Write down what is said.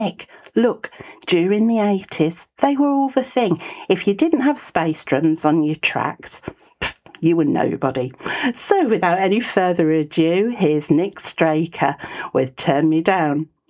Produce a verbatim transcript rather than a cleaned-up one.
Nick, look, during the eighties, they were all the thing. If you didn't have space drums on your tracks, you were nobody. So without any further ado, here's Nick Straker with Turn Me Down.